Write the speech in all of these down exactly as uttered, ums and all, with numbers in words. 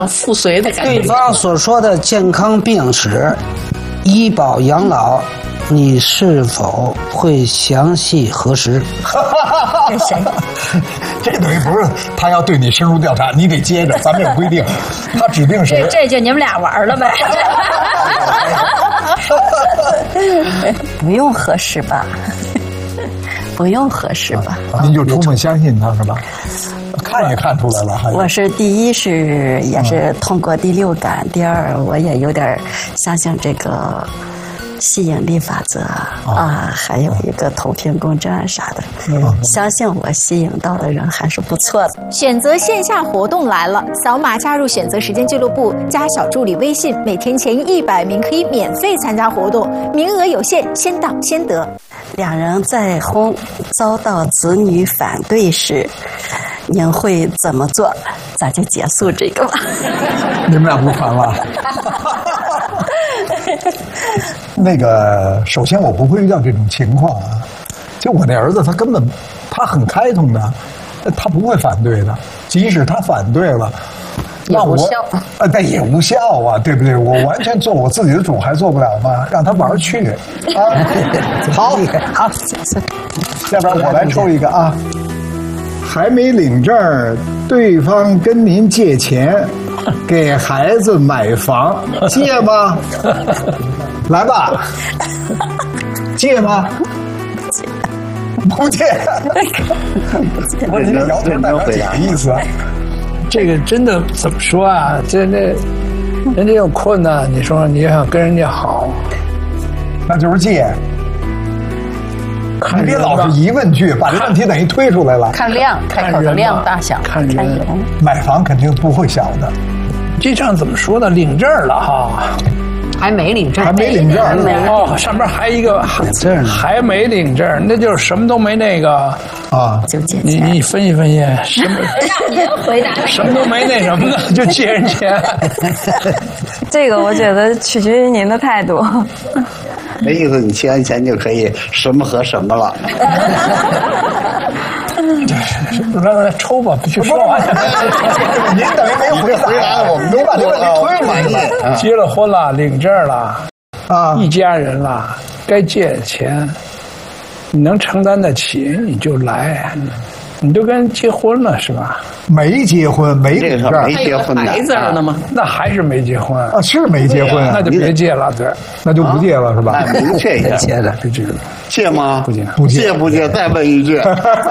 附随的感觉。 对方所说的健康病史、医保养老，你是否会详细核实？ 这谁？ 这等于不是他要对你深入调查，你得接着，咱们有规定，他指定是。 这这就你们俩玩了呗。不用核实吧？不用核实吧？ 您就充分相信他是吧？看也看出来了， 我是第一是也是通过第六感，第二我也有点相信这个吸引力法则啊，还有一个投屏共振啥的，相信我吸引到的人还是不错的。 选择线下活动来了，扫码加入选择时间俱乐部，加小助理微信，每天前一百名可以免费参加活动，名额有限，先到先得。 两人再婚遭到子女反对时，您会怎么做？咱就结束这个吧。 你们俩不烦了？那个，首先我不会遇到这种情况啊。就我那儿子，他根本他很开通的，他不会反对的。即使他反对了，那我啊，但也无效啊，对不对？我完全做我自己的主，还做不了吗？让他玩去啊！好， 好， 要不然我来抽一个啊。还没领证，对方跟您借钱，给孩子买房，借吗？来吧，借吗？不借。我这个摇头代表几个意思啊？ 这个真的怎么说啊？这这，人家有困难，你说你想跟人家好， 那就是借。你别老是疑问句，把这问题等于推出来了。 看量，开口的量大小， 看人。 买房肯定不会小的。 这账怎么说呢？领证了哈， 还没领证， 还没领证哦，上面还一个证， 还没领证，那就是什么都没那个啊。 就借钱。 你你分析分析，什么？ 让您回答。 什么都没那什么的，就借人钱。 这个我觉得取决于您的态度。 没意思，你借完钱就可以什么和什么了。 来来抽吧，不去说完。 您等于没回回答，我们都把这个推满意。 结了婚了，领证了， 啊， 一家人了，该借的钱，你能承担得起你就来，你都跟人结婚了是吧？ 没结婚，没领证， 没结婚的孩子了吗？ 那还是没结婚啊？是没结婚， 那就别借了，对， 那就不借了是吧？ 那明确一下， 借的， 就这个。 借吗？ 不借， 不借， 借不借？再问一句。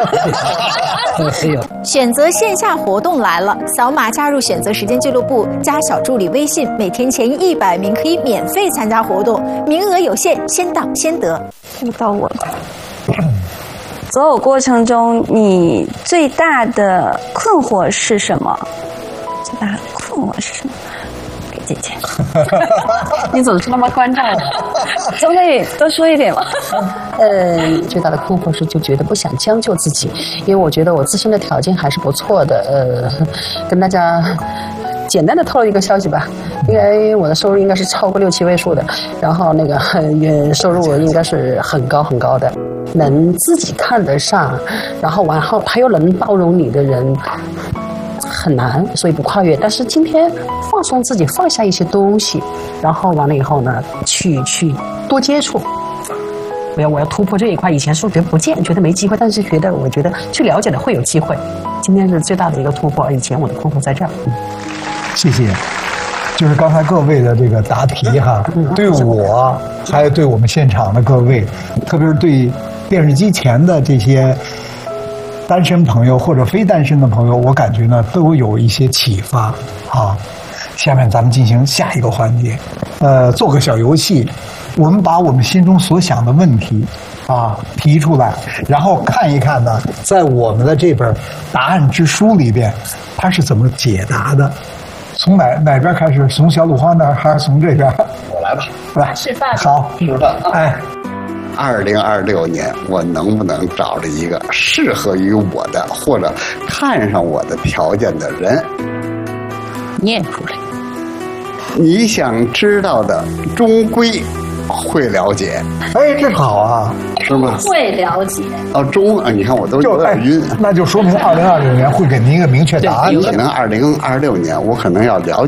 选择线下活动来了，扫码加入选择时间俱乐部，加小助理微信，每天前一百名可以免费参加活动，名额有限，先到先得。 又到我了。择偶过程中，你最大的困惑是什么？最大的困惑是什么？给姐姐。 你总是那么关照我， 总可以多说一点嘛。 呃，最大的困惑是就觉得不想将就自己，因为我觉得我自身的条件还是不错的。呃，跟大家简单的透露一个消息吧，因为我的收入应该是超过六七位数的，然后那个月收入应该是很高很高的，能自己看得上，然后完后还有能包容你的人很难，所以不跨越。但是今天放松自己，放下一些东西，然后完了以后呢，去去多接触。我要我要突破这一块，以前是觉得不见，觉得没机会，但是觉得我觉得去了解了会有机会。今天是最大的一个突破，以前我的困惑在这儿。嗯谢谢，就是刚才各位的这个答题哈，对我还有对我们现场的各位，特别是对电视机前的这些单身朋友或者非单身的朋友，我感觉呢都有一些启发啊。下面咱们进行下一个环节，呃，做个小游戏，我们把我们心中所想的问题啊提出来，然后看一看呢，在我们的这本答案之书里边，它是怎么解答的。从哪哪边开始？从小鲁花那儿还是从这边？ 我来吧， 来示范。 好， 示范。 哎， 二零二六年，我能不能找着一个适合于我的，或者看上我的条件的人？ 念出来。 你想知道的，终归会了解。 哎，这好啊， 是吗？ 会了解。 哦，中啊，你看我都有点晕。 那就说明二零二六年会给您一个明确答案。 可能二零二六年，我可能要了